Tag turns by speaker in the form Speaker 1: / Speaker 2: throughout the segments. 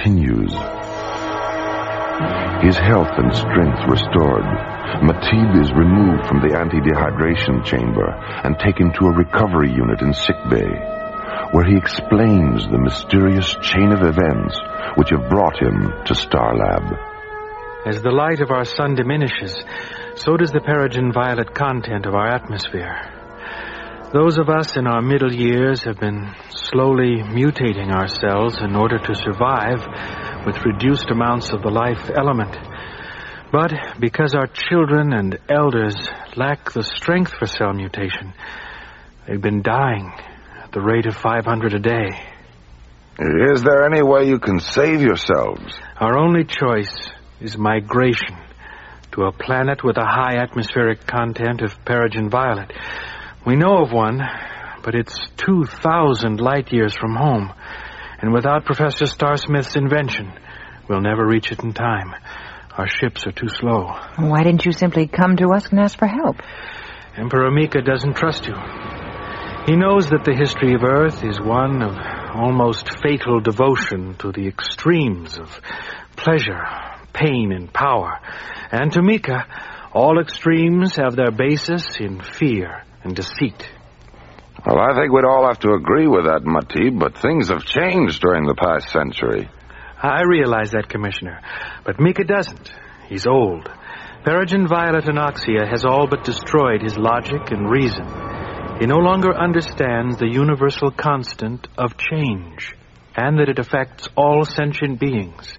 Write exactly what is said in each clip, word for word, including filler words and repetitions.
Speaker 1: continues. His health and strength restored, Matib is removed from the anti-dehydration chamber and taken to a recovery unit in sickbay, where he explains the mysterious chain of events which have brought him to Starlab.
Speaker 2: As the light of our sun diminishes, so does the perogen violet content of our atmosphere. Those of us in our middle years have been slowly mutating ourselves in order to survive with reduced amounts of the life element. But because our children and elders lack the strength for cell mutation, they've been dying at the rate of five hundred a day.
Speaker 1: Is there any way you can save yourselves?
Speaker 2: Our only choice is migration to a planet with a high atmospheric content of perogen violet. We know of one, but it's two thousand light years from home. And without Professor Starsmith's invention, we'll never reach it in time. Our ships are too slow.
Speaker 3: Why didn't you simply come to us and ask for help?
Speaker 2: Emperor Mika doesn't trust you. He knows that the history of Earth is one of almost fatal devotion to the extremes of pleasure, pain, and power. And to Mika, all extremes have their basis in fear and deceit.
Speaker 1: Well, I think we'd all have to agree with that, Matib, but things have changed during the past century.
Speaker 2: I realize that, Commissioner, but Mika doesn't. He's old. Perogen violet anoxia has all but destroyed his logic and reason. He no longer understands the universal constant of change, and that it affects all sentient beings.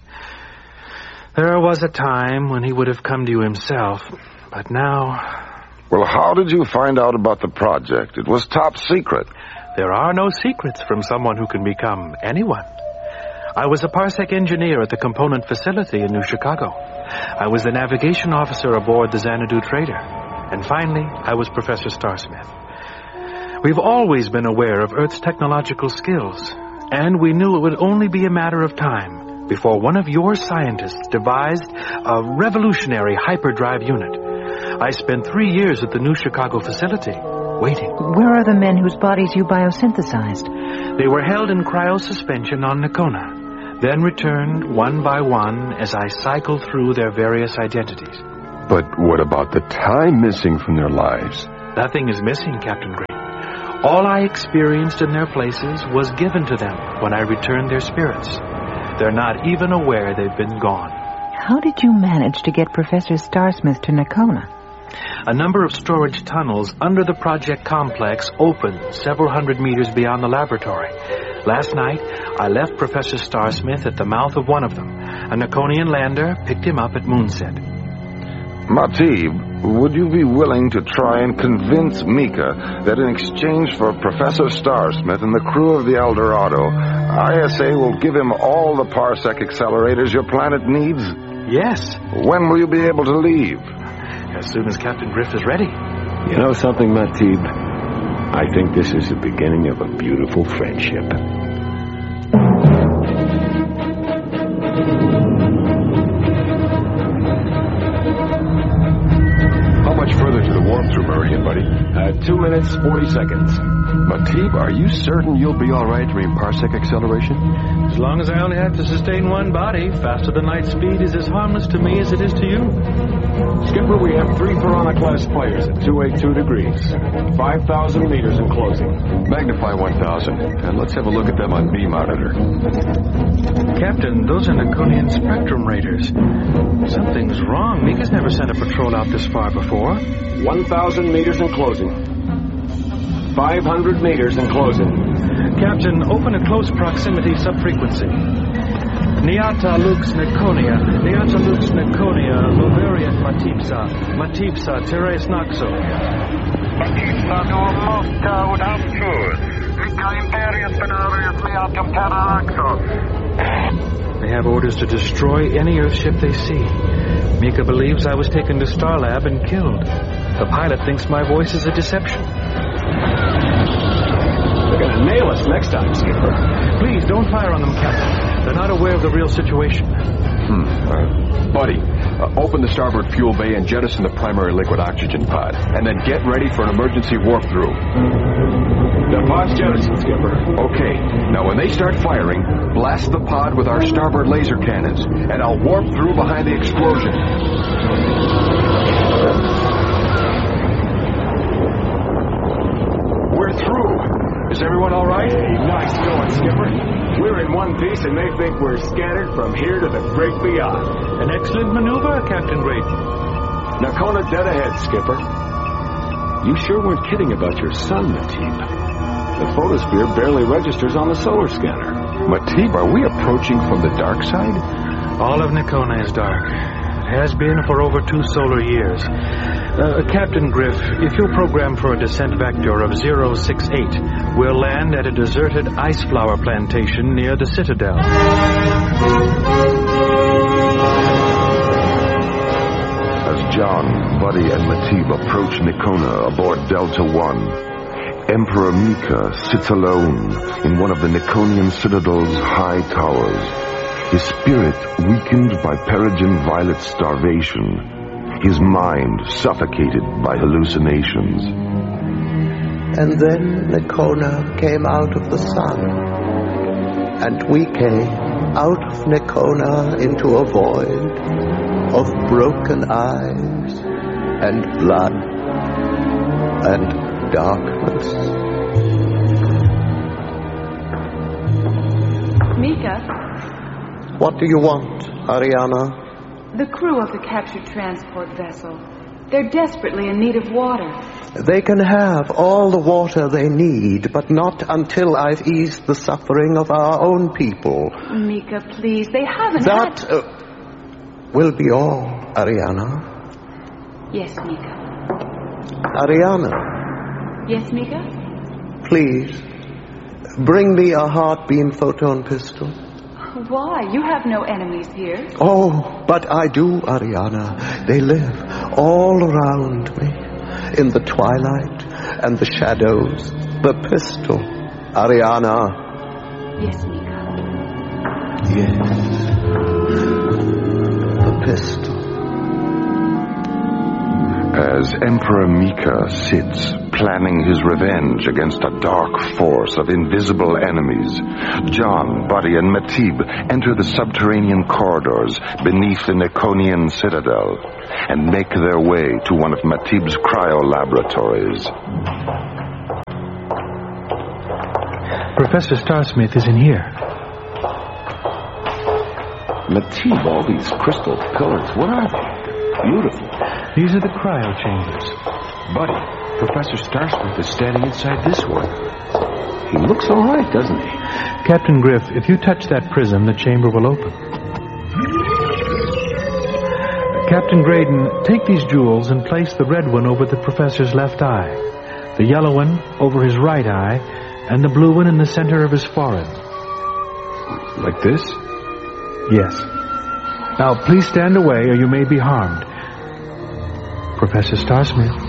Speaker 2: There was a time when he would have come to you himself, but now...
Speaker 1: Well, how did you find out about the project? It was top secret.
Speaker 2: There are no secrets from someone who can become anyone. I was a parsec engineer at the component facility in New Chicago. I was the navigation officer aboard the Xanadu Trader. And finally, I was Professor Starsmith. We've always been aware of Earth's technological skills, and we knew it would only be a matter of time before one of your scientists devised a revolutionary hyperdrive unit. I spent three years at the New Chicago facility, waiting.
Speaker 3: Where are the men whose bodies you biosynthesized?
Speaker 2: They were held in cryosuspension on Nakona, then returned one by one as I cycled through their various identities.
Speaker 4: But what about the time missing from their lives?
Speaker 2: Nothing is missing, Captain Green. All I experienced in their places was given to them when I returned their spirits. They're not even aware they've been gone.
Speaker 3: How did you manage to get Professor Starsmith to Nakona?
Speaker 2: A number of storage tunnels under the project complex opened several hundred meters beyond the laboratory. Last night, I left Professor Starsmith at the mouth of one of them. A Nakonian lander picked him up at moonset.
Speaker 1: Matib, would you be willing to try and convince Mika that in exchange for Professor Starsmith and the crew of the El Dorado, I S A will give him all the parsec accelerators your planet needs?
Speaker 2: Yes.
Speaker 1: When will you be able to leave?
Speaker 2: As soon as Captain Griff is ready.
Speaker 4: You know something, Matib? I think this is the beginning of a beautiful friendship. How much further to the warp-through meridian, buddy? Uh, two minutes, forty seconds. Matib, are you certain you'll be all right during parsec acceleration?
Speaker 2: As long as I only have to sustain one body, faster than light speed is as harmless to me as it is to you.
Speaker 4: Skipper, we have three Piranha-class players at two eighty-two degrees. five thousand meters in closing. Magnify one thousand, and let's have a look at them on B monitor.
Speaker 2: Captain, those are Nakonian spectrum raiders. Something's wrong. Mika's never sent a patrol out this far before.
Speaker 4: one thousand meters in closing. five hundred meters in closing.
Speaker 2: Captain, open a close proximity subfrequency. Niata lux Nakonia, Niata lux Nakonia, Luveriat Matipsa, Matipsa, Teres Naxo.
Speaker 5: Matipsa Nuamosta Udamchus, Mika Imperius Benarius Liatum Terra Naxo.
Speaker 2: They have orders to destroy any Earthship they see. Mika believes I was taken to Starlab and killed. The pilot thinks my voice is a deception.
Speaker 4: They're gonna nail us next time, Skipper.
Speaker 2: Please, don't fire on them, Captain. They're not aware of the real situation.
Speaker 4: Hmm. Uh, buddy, uh, open the starboard fuel bay and jettison the primary liquid oxygen pod. And then get ready for an emergency warp-through.
Speaker 6: The pod's jettisoned, Skipper.
Speaker 4: Okay. Now, when they start firing, blast the pod with our starboard laser cannons, and I'll warp through behind the explosion. We're through. Is everyone all right?
Speaker 6: Hey, nice going, Skipper. We're in one piece, and they think we're scattered from here to the great beyond.
Speaker 2: An excellent maneuver, Captain Grayden.
Speaker 6: Nakona dead ahead, Skipper. You sure weren't kidding about your sun, Matib. The photosphere barely registers on the solar scanner.
Speaker 4: Matib, are we approaching from the dark side?
Speaker 2: All of Nakona is dark. It has been for over two solar years. Uh, Captain Griff, if you'll program for a descent vector of zero six eight, we'll land at a deserted ice flower plantation near the Citadel.
Speaker 1: As John, Buddy, and Matib approach Nakona aboard Delta One, Emperor Mika sits alone in one of the Nakonian Citadel's high towers, his spirit weakened by Peregrine Violet's starvation, his mind suffocated by hallucinations.
Speaker 7: And then Nakona came out of the sun, and we came out of Nakona into a void of broken eyes and blood and darkness.
Speaker 8: Mika?
Speaker 7: What do you want, Ariana?
Speaker 8: The crew of the captured transport vessel. They're desperately in need of water.
Speaker 7: They can have all the water they need, but not until I've eased the suffering of our own people.
Speaker 8: Mika, please, they haven't
Speaker 7: That
Speaker 8: had...
Speaker 7: uh, will be all, Ariana.
Speaker 8: Yes, Mika.
Speaker 7: Ariana.
Speaker 8: Yes, Mika?
Speaker 7: Please, bring me a heart-beam photon pistol.
Speaker 8: Why? You have no enemies here.
Speaker 7: Oh, but I do, Ariana. They live all around me, in the twilight and the shadows. The pistol, Ariana.
Speaker 8: Yes, Mika.
Speaker 7: Yes. The pistol.
Speaker 1: As Emperor Mika sits, planning his revenge against a dark force of invisible enemies, John, Buddy, and Matib enter the subterranean corridors beneath the Nakonian Citadel and make their way to one of Matib's cryo-laboratories.
Speaker 2: Professor Starsmith is in here.
Speaker 6: Matib, all these crystal pillars, what are they? Beautiful.
Speaker 2: These are the cryo chambers.
Speaker 4: Buddy, Professor Starsmith is standing inside this one. He looks all right, doesn't he?
Speaker 2: Captain Griff, if you touch that prism, the chamber will open. Captain Grayden, take these jewels and place the red one over the professor's left eye, the yellow one over his right eye, and the blue one in the center of his forehead.
Speaker 4: Like this?
Speaker 2: Yes. Now, please stand away or you may be harmed. Professor Starsmith.